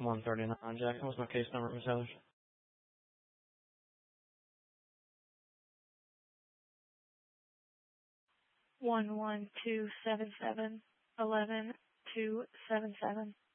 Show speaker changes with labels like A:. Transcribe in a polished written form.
A: 139 Jackson. What's my case number, Ms. Heathers?
B: 11277 11277.